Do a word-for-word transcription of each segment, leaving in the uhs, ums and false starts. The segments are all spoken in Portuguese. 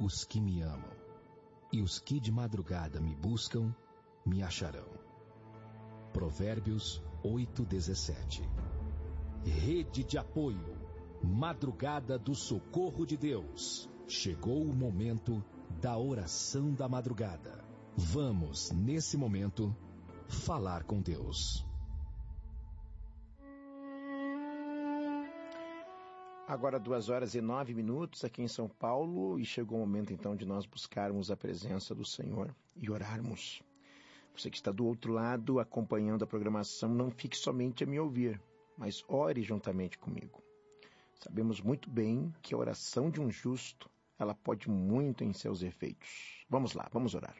os que me amam, e os que de madrugada me buscam, me acharão. Provérbios oito, dezessete. Rede de apoio, madrugada do socorro de Deus. Chegou o momento da oração da madrugada. Vamos, nesse momento, falar com Deus. Agora duas horas e nove minutos aqui em São Paulo, e chegou o momento então de nós buscarmos a presença do Senhor e orarmos. Você que está do outro lado acompanhando a programação, não fique somente a me ouvir, mas ore juntamente comigo. Sabemos muito bem que a oração de um justo, ela pode muito em seus efeitos. Vamos lá, vamos orar.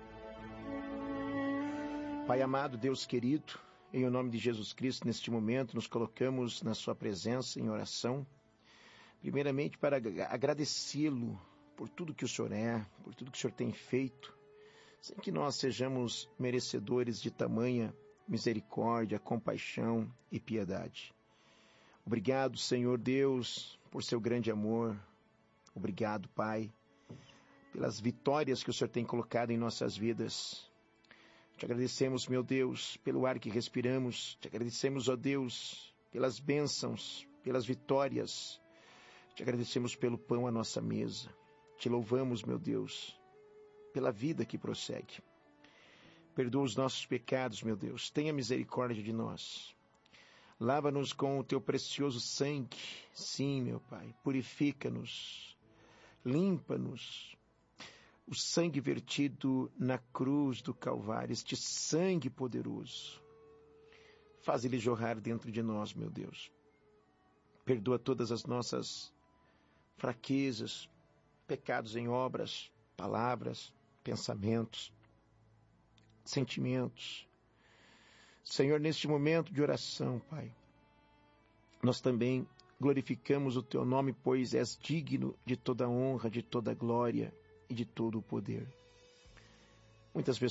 Pai amado, Deus querido, em o nome de Jesus Cristo, neste momento nos colocamos na sua presença em oração, primeiramente para agradecê-lo por tudo que o Senhor é, por tudo que o Senhor tem feito, sem que nós sejamos merecedores de tamanha misericórdia, compaixão e piedade. Obrigado, Senhor Deus, por seu grande amor. Obrigado, Pai, pelas vitórias que o Senhor tem colocado em nossas vidas. Te agradecemos, meu Deus, pelo ar que respiramos. Te agradecemos, ó Deus, pelas bênçãos, pelas vitórias. Te agradecemos pelo pão à nossa mesa. Te louvamos, meu Deus, pela vida que prossegue. Perdoa os nossos pecados, meu Deus. Tenha misericórdia de nós. Lava-nos com o teu precioso sangue. Sim, meu Pai. Purifica-nos. Limpa-nos. O sangue vertido na cruz do Calvário, este sangue poderoso, faz ele jorrar dentro de nós, meu Deus. Perdoa todas as nossas fraquezas, pecados em obras, palavras, pensamentos, sentimentos. Senhor, neste momento de oração, Pai, nós também glorificamos o teu nome, pois és digno de toda honra, de toda glória e de todo o poder. Muitas pessoas